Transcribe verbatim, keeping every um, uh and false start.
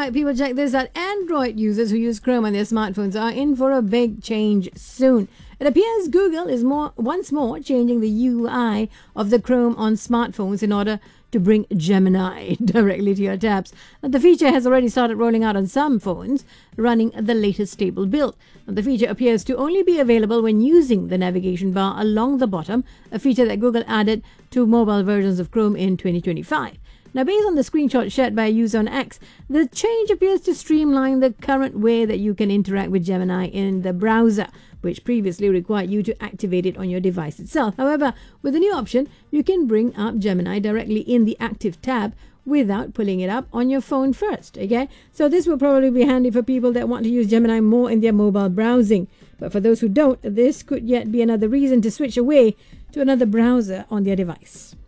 right, people, check this out. Android users who use Chrome on their smartphones are in for a big change soon. It appears Google is more once more changing the U I of the Chrome on smartphones in order to bring Gemini directly to your tabs. Now, the feature has already started rolling out on some phones running the latest stable build. Now, the feature appears to only be available when using the navigation bar along the bottom, a feature that Google added to mobile versions of Chrome in twenty twenty-five. Now, based on the screenshot shared by a user on X, the change appears to streamline the current way that you can interact with Gemini in the browser, which previously required you to activate it on your device itself. However, with the new option, you can bring up Gemini directly in the Active tab without pulling it up on your phone first, okay? So this will probably be handy for people that want to use Gemini more in their mobile browsing. But for those who don't, this could yet be another reason to switch away to another browser on their device.